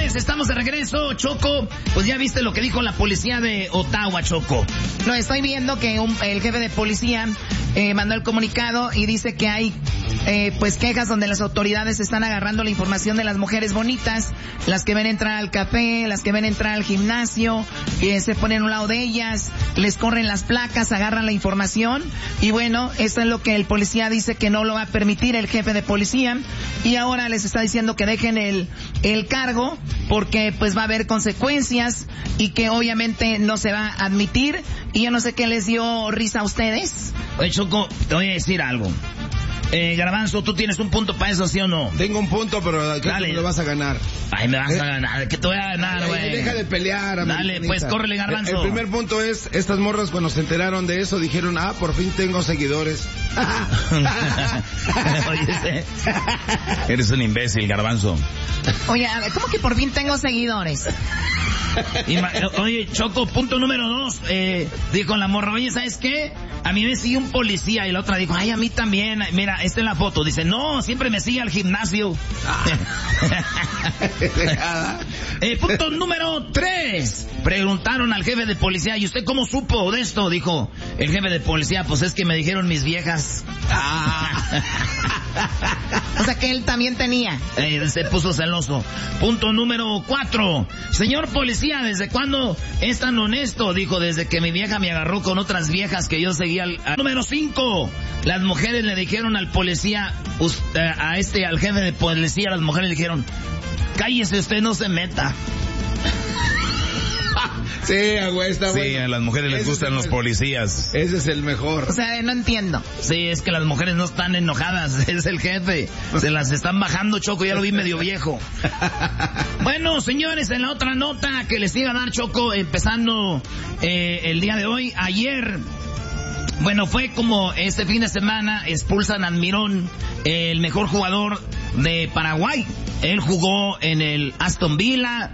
señores, estamos de regreso. Choco, pues ya viste lo que dijo la policía de Ottawa, Choco. No, estoy viendo que el jefe de policía mandó el comunicado y dice que hay pues quejas donde las autoridades están agarrando la información de las mujeres bonitas, las que ven entrar al café, las que ven entrar al gimnasio, se ponen a un lado de ellas, les corren las placas, agarran la información y bueno, eso es lo que el policía dice que no lo va a permitir el jefe de policía y ahora les está diciendo que dejen el cargo porque pues va a haber consecuencias y que obviamente no se va a admitir y yo no sé qué les dio risa a ustedes. Oye, Choco, te voy a decir algo. Garbanzo, ¿tú tienes un punto para eso, sí o no? Tengo un punto, pero creo que me lo vas a ganar. Ay, me vas a ganar. ¿Qué te voy a ganar, güey? Deja de pelear, dale, pues, córrele, Garbanzo. El primer punto es, estas morras cuando se enteraron de eso dijeron, por fin tengo seguidores. Oye, eres un imbécil, Garbanzo. Oye, a ver, ¿cómo que por fin tengo seguidores? Oye, Choco, punto número 2, dijo la morra, oye, ¿sabes qué? A mí me sigue un policía y la otra dijo, ay, a mí también, mira, esta es la foto, dice, no, siempre me sigue al gimnasio. Punto número 3, preguntaron al jefe de policía, ¿y usted cómo supo de esto? Dijo el jefe de policía, pues es que me dijeron mis viejas. O sea que él también tenía. Se puso celoso. Punto número 4. Señor policía, ¿desde cuándo es tan honesto? Dijo, desde que mi vieja me agarró con otras viejas que yo seguía. Número 5. Las mujeres le dijeron al policía, al jefe de policía, las mujeres le dijeron, cállese, usted no se meta. Sí, güey, está bueno. Sí, a las mujeres les gustan los policías. Ese es el mejor. O sea, no entiendo. Sí, es que las mujeres no están enojadas, es el jefe. Se las están bajando, Choco, ya lo vi medio viejo. Bueno, señores, en la otra nota que les iba a dar, Choco, empezando el día de hoy, ayer... Bueno, fue como este fin de semana expulsan a Almirón, el mejor jugador de Paraguay. Él jugó en el Aston Villa,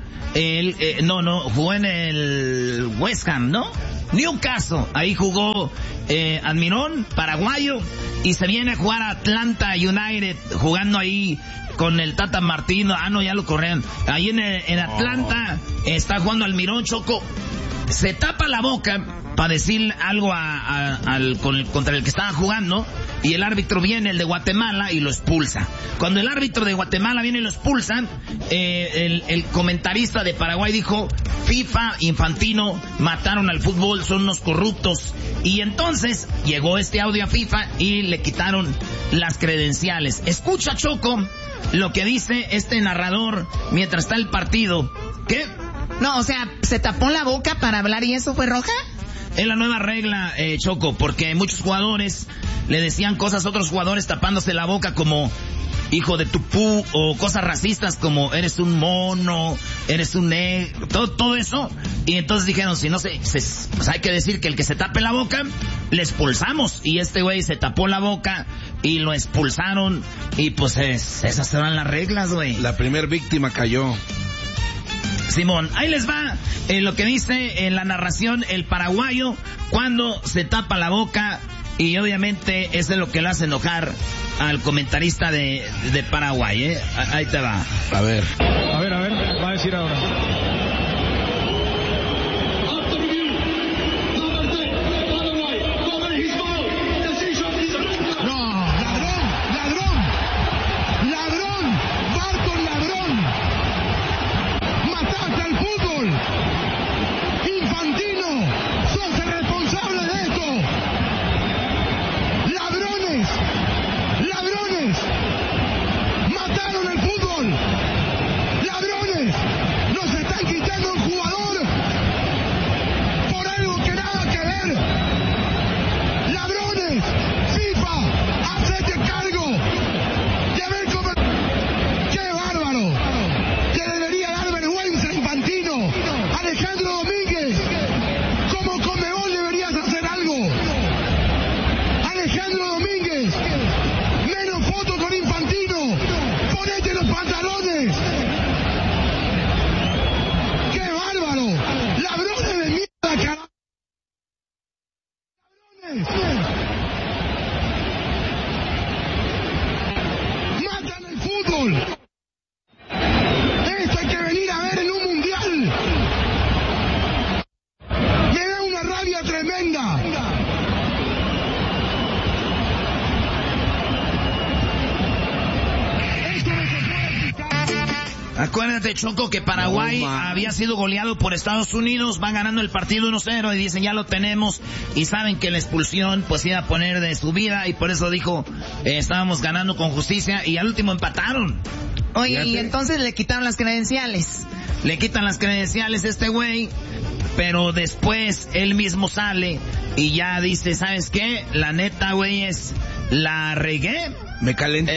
jugó en el West Ham, ¿no? Newcastle, ahí jugó Almirón, paraguayo, y se viene a jugar a Atlanta United, jugando ahí con el Tata Martino. No, ya lo corrieron. Ahí en Atlanta está jugando Almirón, Choco. Se tapa la boca para decir algo contra el que estaba jugando, y el árbitro viene, el de Guatemala, y lo expulsa. Cuando el árbitro de Guatemala viene y lo expulsa, el comentarista de Paraguay dijo, FIFA, Infantino, mataron al fútbol, son unos corruptos. Y entonces llegó este audio a FIFA y le quitaron las credenciales. Escucha, Choco, lo que dice este narrador mientras está el partido. ¿Qué? No, o sea, ¿se tapó la boca para hablar y eso fue roja? Es la nueva regla, Choco, porque muchos jugadores le decían cosas a otros jugadores tapándose la boca como hijo de tu pu, o cosas racistas como eres un mono, eres un negro, todo eso. Y entonces dijeron, si no pues hay que decir que el que se tape la boca, le expulsamos. Y este güey se tapó la boca y lo expulsaron. Y pues esas eran las reglas, güey. La primer víctima cayó. Simón, ahí les va lo que dice en la narración el paraguayo cuando se tapa la boca, y obviamente eso es lo que le hace enojar al comentarista de Paraguay, Ahí te va. A ver, va a decir ahora. Matan el fútbol. Esto hay que venir a ver. Acuérdate, Choco, que Paraguay había sido goleado por Estados Unidos, van ganando el partido 1-0 y dicen ya lo tenemos y saben que la expulsión pues iba a poner de su vida y por eso dijo estábamos ganando con justicia y al último empataron. Oye, fíjate. Y entonces le quitaron las credenciales. Le quitan las credenciales a este güey, pero después él mismo sale y ya dice, ¿sabes qué? La neta, güey, la regué. Me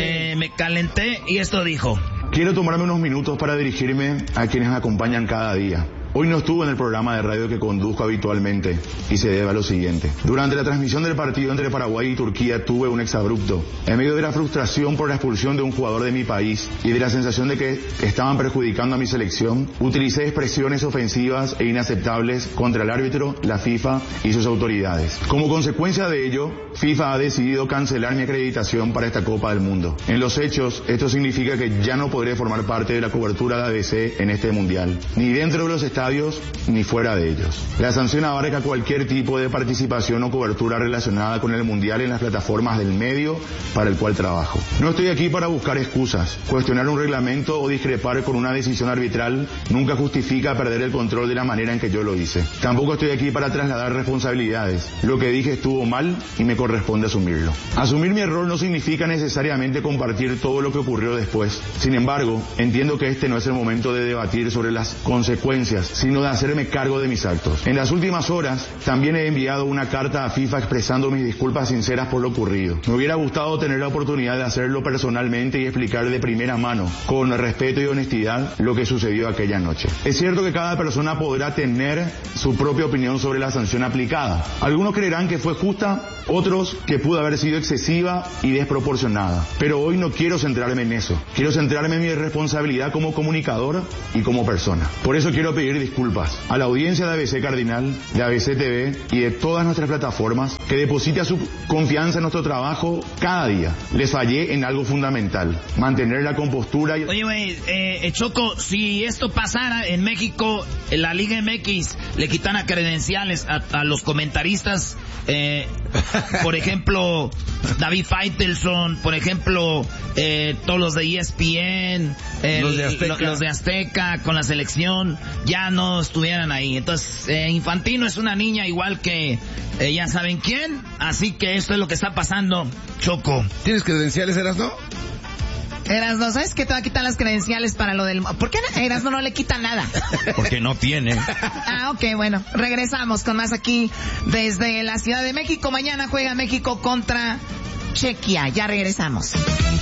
calenté. Y esto dijo. Quiero tomarme unos minutos para dirigirme a quienes me acompañan cada día. Hoy no estuve en el programa de radio que conduzco habitualmente y se debe a lo siguiente. Durante la transmisión del partido entre Paraguay y Turquía tuve un exabrupto. En medio de la frustración por la expulsión de un jugador de mi país y de la sensación de que estaban perjudicando a mi selección, utilicé expresiones ofensivas e inaceptables contra el árbitro, la FIFA y sus autoridades. Como consecuencia de ello, FIFA ha decidido cancelar mi acreditación para esta Copa del Mundo. En los hechos, esto significa que ya no podré formar parte de la cobertura de ABC en este mundial, ni dentro de los estadios ni fuera de ellos. La sanción abarca cualquier tipo de participación o cobertura relacionada con el mundial en las plataformas del medio para el cual trabajo. No estoy aquí para buscar excusas. Cuestionar un reglamento o discrepar con una decisión arbitral nunca justifica perder el control de la manera en que yo lo hice. Tampoco estoy aquí para trasladar responsabilidades. Lo que dije estuvo mal y me corresponde asumirlo. Asumir mi error no significa necesariamente compartir todo lo que ocurrió después. Sin embargo, entiendo que este no es el momento de debatir sobre las consecuencias, sino de hacerme cargo de mis actos. En las últimas horas, también he enviado una carta a FIFA expresando mis disculpas sinceras por lo ocurrido. Me hubiera gustado tener la oportunidad de hacerlo personalmente y explicar de primera mano, con respeto y honestidad, lo que sucedió aquella noche. Es cierto que cada persona podrá tener su propia opinión sobre la sanción aplicada. Algunos creerán que fue justa, otros que pudo haber sido excesiva y desproporcionada. Pero hoy no quiero centrarme en eso. Quiero centrarme en mi responsabilidad como comunicador y como persona. Por eso quiero pedir disculpas a la audiencia de ABC Cardinal, de ABC TV y de todas nuestras plataformas que deposita su confianza en nuestro trabajo cada día. Les fallé en algo fundamental, mantener la compostura y... Oye, güey, Choco, si esto pasara en México, en la Liga MX le quitan credenciales a los comentaristas, por ejemplo, David Faitelson, por ejemplo, todos los de ESPN, los de Azteca con la selección, ya no estuvieran ahí. Entonces, Infantino es una niña igual que ya saben quién, así que esto es lo que está pasando, Choco. ¿Tienes credenciales, Erasno? Erasno, ¿sabes que te va a quitar las credenciales para lo del... ¿Por qué Erasno no le quita nada? Porque no tiene. Ok, bueno, regresamos con más aquí desde la Ciudad de México. Mañana juega México contra Chequia. Ya regresamos.